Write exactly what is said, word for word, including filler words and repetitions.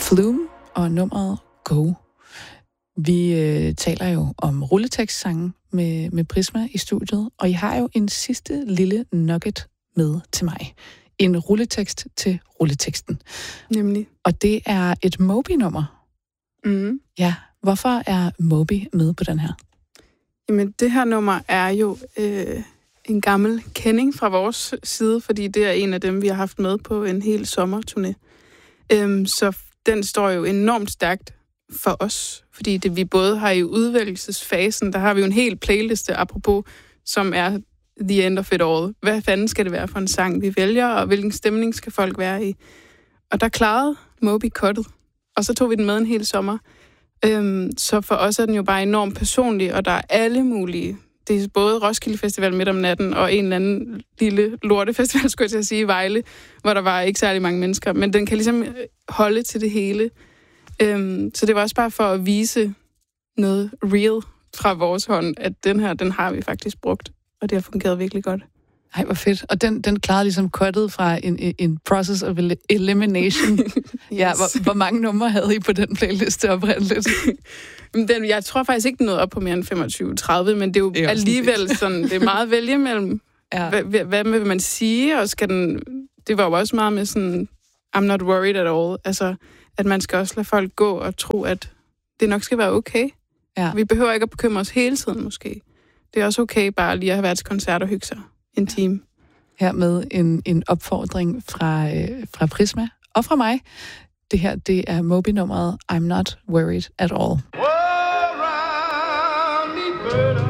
Flume og nummeret Go. Vi øh, taler jo om rulletekstsange med, med Prisma i studiet, og I har jo en sidste lille nugget med til mig. En rulletekst til rulleteksten. Nemlig. Og det er et Moby-nummer. Mm. Ja, hvorfor er Moby med på den her? Jamen, det her nummer er jo øh, en gammel kending fra vores side, fordi det er en af dem, vi har haft med på en hel sommerturné. Øhm, så den står jo enormt stærkt for os, fordi det vi både har i udvælgelsesfasen, der har vi jo en hel playliste, apropos, som er The End of It All. Hvad fanden skal det være for en sang, vi vælger, og hvilken stemning skal folk være i? Og der klarede Moby cuttet, og så tog vi den med en hel sommer. Øhm, så for os er den jo bare enormt personlig, og der er alle mulige. Det er både Roskilde Festival midt om natten, og en eller anden lille lortefestival, skulle jeg til at sige, i Vejle, hvor der var ikke særlig mange mennesker. Men den kan ligesom holde til det hele. Øhm, så det var også bare for at vise noget real fra vores hånd, at den her, den har vi faktisk brugt, og det har fungeret virkelig godt. Ej, hvor fedt. Og den, den klarede ligesom cuttet fra en, en process of elimination. Yes. Ja, hvor, hvor mange numre havde I på den playliste oprindeligt? Den, jeg tror faktisk ikke, den nåede op på mere end femogtyve tredive, men det er jo det er alligevel sådan, det er meget at vælge mellem. Ja. Hvad, hvad vil man sige? Og skal den, det var jo også meget med sådan, I'm not worried at all. Altså, at man skal også lade folk gå og tro, at det nok skal være okay. Ja. Vi behøver ikke at bekymre os hele tiden, måske. Det er også okay bare lige at have været til koncert og hygge sig en time. Her med en, en opfordring fra, øh, fra Prisma og fra mig. Det her, det er Moby-nummeret I'm Not Worried at All.